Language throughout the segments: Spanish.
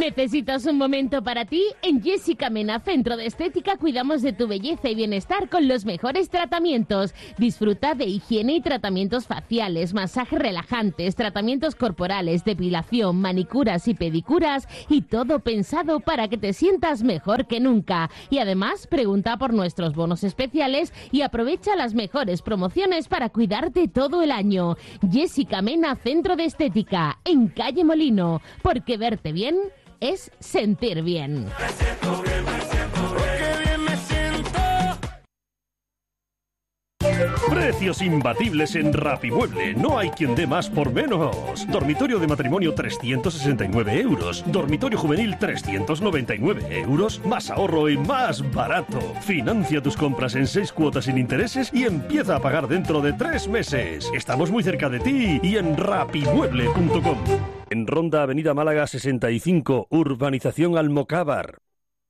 ¿Necesitas un momento para ti? En Jessica Mena, Centro de Estética, cuidamos de tu belleza y bienestar con los mejores tratamientos. Disfruta de higiene y tratamientos faciales, masajes relajantes, tratamientos corporales, depilación, manicuras y pedicuras y todo pensado para que te sientas mejor que nunca. Y además, pregunta por nuestros bonos especiales y aprovecha las mejores promociones para cuidarte todo el año. Jessica Mena, Centro de Estética, en Calle Molino, porque verte bien es sentir bien. Me siento bien, me siento bien. Qué bien me siento. Precios imbatibles en Rapimueble. No hay quien dé más por menos. Dormitorio de matrimonio 369 euros. Dormitorio juvenil 399 euros. Más ahorro y más barato. Financia tus compras en 6 cuotas sin intereses y empieza a pagar dentro de 3 meses. Estamos muy cerca de ti y en rapimueble.com. En Ronda Avenida Málaga 65, Urbanización Almocávar.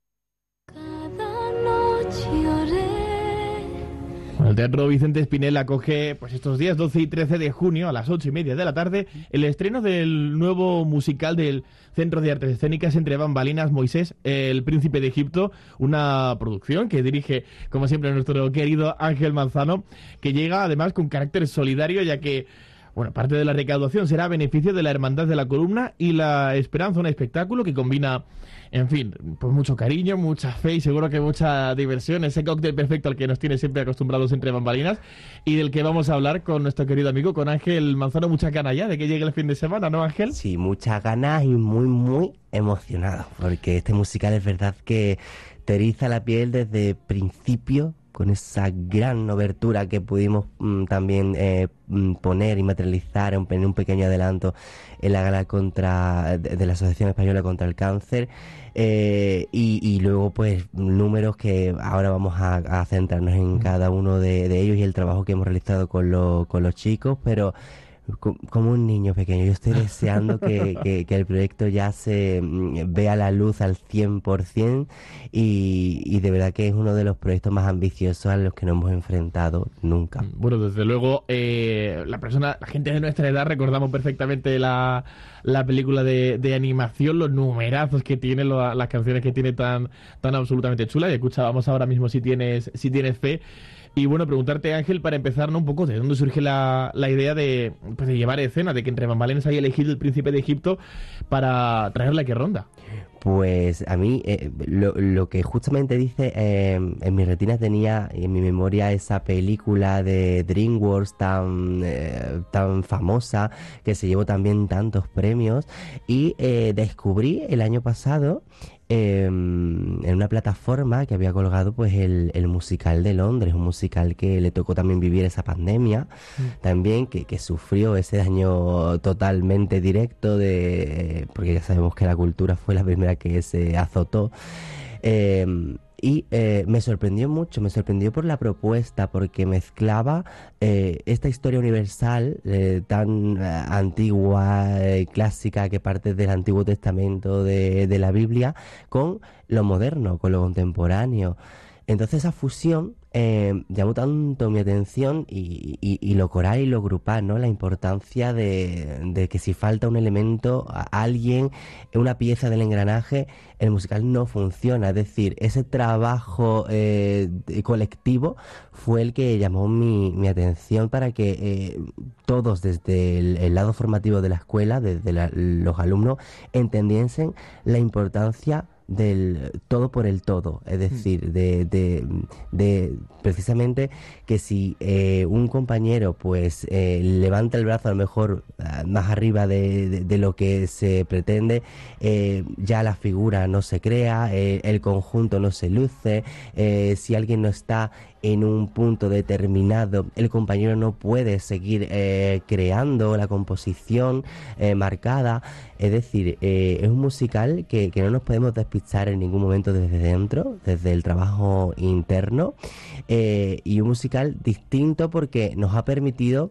El Teatro Vicente Espinel acoge pues estos días 12 y 13 de junio a las 8:30 de la tarde el estreno del nuevo musical del Centro de Artes Escénicas Entre Bambalinas Moisés, el Príncipe de Egipto, una producción que dirige, como siempre, nuestro querido Ángel Manzano, que llega además con carácter solidario, ya que parte de la recaudación será a beneficio de la Hermandad de la Columna y la Esperanza, un espectáculo que combina, en fin, pues mucho cariño, mucha fe y seguro que mucha diversión, ese cóctel perfecto al que nos tiene siempre acostumbrados Entre Bambalinas y del que vamos a hablar con nuestro querido amigo, con Ángel Manzano. Muchas ganas ya de que llegue el fin de semana, ¿no, Ángel? Sí, muchas ganas y muy emocionado, porque este musical es verdad que te eriza la piel desde principio, con esa gran obertura que pudimos también poner y materializar en un pequeño adelanto en la gala de la Asociación Española contra el Cáncer, y luego pues números que ahora vamos a centrarnos en cada uno de ellos y el trabajo que hemos realizado con los chicos, pero como un niño pequeño. Yo estoy deseando que el proyecto ya se vea la luz al 100% y de verdad que es uno de los proyectos más ambiciosos a los que nos hemos enfrentado nunca. Bueno, desde luego, la gente de nuestra edad recordamos perfectamente la película de animación, los numerazos que tiene, las canciones que tiene tan absolutamente chulas, y escuchábamos ahora mismo Si tienes fe. Y bueno, preguntarte, Ángel, para empezar, ¿no? Un poco de dónde surge la idea de llevar escena, de que Entre Bambalinas haya elegido el Príncipe de Egipto para traerla aquí a Ronda. Pues a mí lo que justamente dice, en mi retina tenía en mi memoria esa película de DreamWorks tan famosa, que se llevó también tantos premios, y descubrí el año pasado en una plataforma que había colgado pues el musical de Londres, un musical que le tocó también vivir esa pandemia, también que sufrió ese daño totalmente directo porque ya sabemos que la cultura fue la primera que se azotó. Y me sorprendió mucho, me sorprendió por la propuesta, porque mezclaba esta historia universal tan antigua, clásica, que parte del Antiguo Testamento de la Biblia, con lo moderno, con lo contemporáneo. Entonces esa fusión llamó tanto mi atención, y lo coral y lo grupal, ¿no? La importancia de que si falta un elemento, alguien, una pieza del engranaje, el musical no funciona. Es decir, ese trabajo colectivo fue el que llamó mi atención para que todos, desde el lado formativo de la escuela, desde los alumnos, entendiesen la importancia del todo por el todo, es decir, de precisamente que si un compañero pues levanta el brazo a lo mejor más arriba de lo que se pretende, ya la figura no se crea, el conjunto no se luce, si alguien no está en un punto determinado, el compañero no puede seguir creando la composición marcada. Es decir, es un musical que no nos podemos despistar en ningún momento desde dentro, desde el trabajo interno, y un musical distinto porque nos ha permitido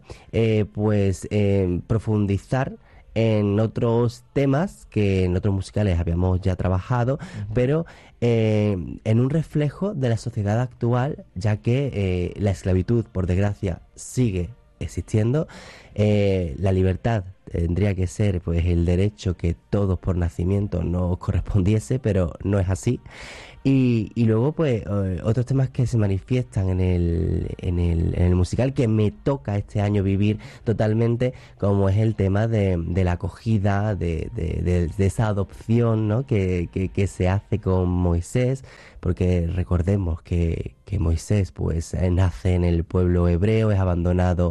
profundizar en otros temas que en otros musicales habíamos ya trabajado, pero en un reflejo de la sociedad actual, ya que la esclavitud, por desgracia, sigue existiendo, la libertad tendría que ser pues el derecho que todos por nacimiento nos correspondiese, pero no es así. Y luego, pues, otros temas que se manifiestan en el musical que me toca este año vivir totalmente, como es el tema de la acogida, de esa adopción, ¿no? que se hace con Moisés, porque recordemos que Moisés, pues, nace en el pueblo hebreo, es abandonado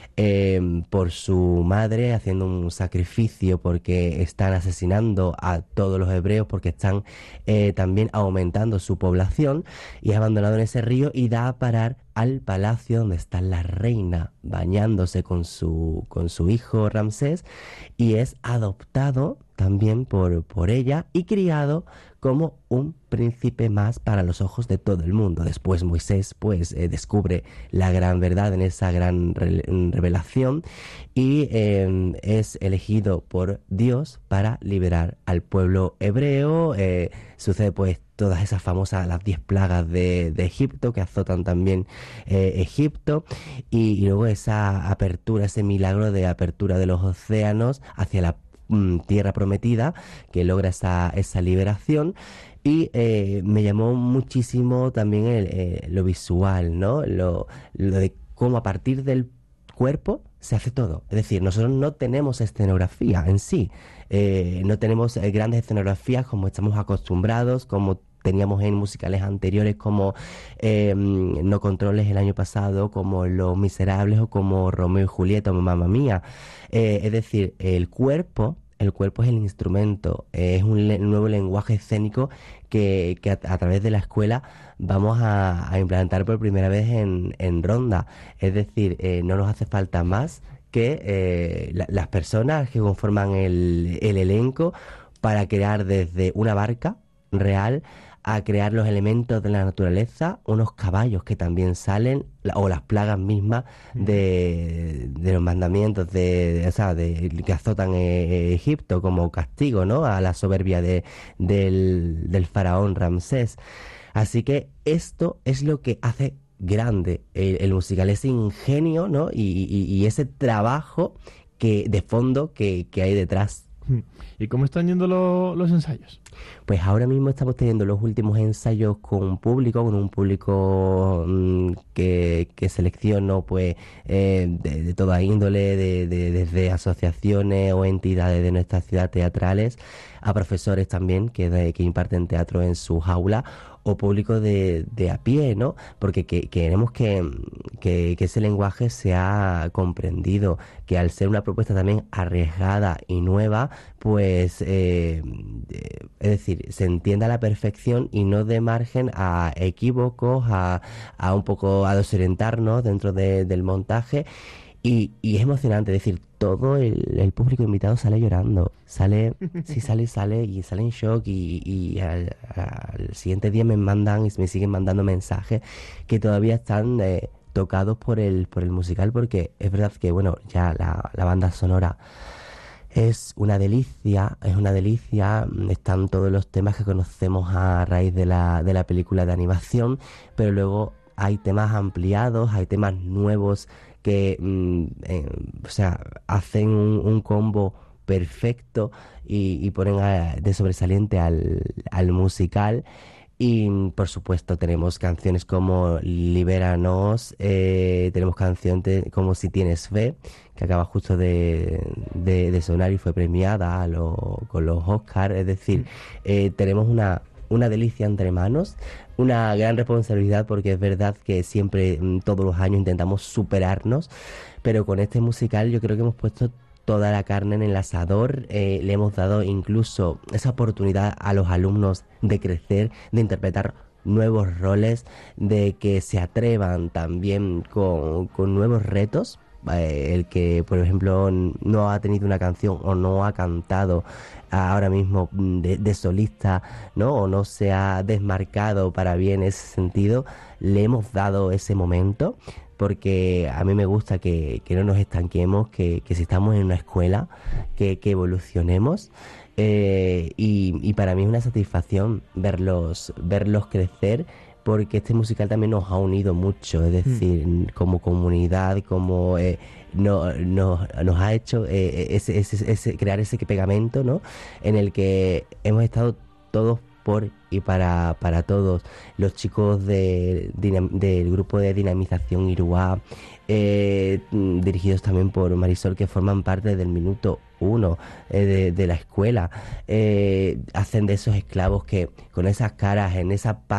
por su madre, haciendo un sacrificio porque están asesinando a todos los hebreos, porque están también aumentando su población, y es abandonado en ese río y da a parar al palacio donde está la reina bañándose con su hijo Ramsés, y es adoptado también por ella y criado como un príncipe más para los ojos de todo el mundo. Después Moisés pues descubre la gran verdad en esa gran revelación y es elegido por Dios para liberar al pueblo hebreo. Sucede pues todas esas famosas, las 10 plagas de Egipto, que azotan también Egipto, y luego esa apertura, ese milagro de apertura de los océanos hacia la tierra prometida, que logra esa liberación. Y me llamó muchísimo también lo visual, ¿no? Lo de cómo a partir del cuerpo se hace todo. Es decir, nosotros no tenemos escenografía en sí, no tenemos grandes escenografías como estamos acostumbrados, como teníamos en musicales anteriores como No Controles el año pasado, como Los Miserables o como Romeo y Julieta o Mamma Mía. Es decir, el cuerpo es el instrumento, es un nuevo lenguaje escénico que a través de la escuela vamos a implantar por primera vez en Ronda. Es decir, no nos hace falta más que las personas que conforman el elenco para crear desde una barca real a crear los elementos de la naturaleza, unos caballos que también salen, o las plagas mismas de los mandamientos que azotan Egipto como castigo, ¿no? A la soberbia del faraón Ramsés. Así que esto es lo que hace grande el musical, ese ingenio, ¿no? Y ese trabajo de fondo que hay detrás. ¿Y cómo están yendo los ensayos? Pues ahora mismo estamos teniendo los últimos ensayos con un público que selecciono pues de toda índole, desde asociaciones o entidades de nuestra ciudad teatrales, a profesores también que imparten teatro en sus aulas, o público de a pie, ¿no? Porque queremos que ese lenguaje sea comprendido, que al ser una propuesta también arriesgada y nueva, pues es decir, se entienda a la perfección y no dé margen a equívocos, a un poco a desorientarnos dentro del montaje. Y es emocionante, es decir, todo el público invitado sale llorando, sale en shock, y al siguiente día me siguen mandando mensajes que todavía están tocados por el musical, porque es verdad que, bueno, ya la banda sonora es una delicia, están todos los temas que conocemos a raíz de la película de animación, pero luego hay temas ampliados, hay temas nuevos que hacen un combo perfecto y ponen de sobresaliente al musical. Y por supuesto tenemos canciones como Libéranos, tenemos canciones como Si Tienes Fe, que acaba justo de sonar y fue premiada con los Oscars. Es decir, tenemos una delicia entre manos, una gran responsabilidad, porque es verdad que siempre, todos los años, intentamos superarnos, pero con este musical yo creo que hemos puesto toda la carne en el asador. Le hemos dado incluso esa oportunidad a los alumnos de crecer, de interpretar nuevos roles, de que se atrevan también con nuevos retos. El que, por ejemplo, no ha tenido una canción o no ha cantado ahora mismo de solista, ¿no? O no se ha desmarcado para bien ese sentido, le hemos dado ese momento, porque a mí me gusta que no nos estanquemos, que si estamos en una escuela, que evolucionemos. Y para mí es una satisfacción verlos crecer, porque este musical también nos ha unido mucho, es decir, como comunidad, como nos ha hecho crear ese pegamento, ¿no? En el que hemos estado todos por y para todos. Los chicos del grupo de dinamización Iruá, dirigidos también por Marisol, que forman parte del minuto 1 de la escuela, hacen de esos esclavos que con esas caras, en esa